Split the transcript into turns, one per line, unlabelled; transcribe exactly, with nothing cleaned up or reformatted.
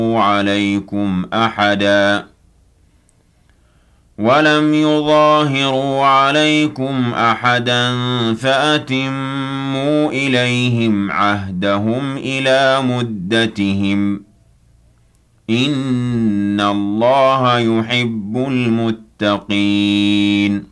عليكم أحدا ولم يظاهروا عليكم أحدا فأتموا إليهم عهدهم إلى مدتهم إن الله يحب المتقين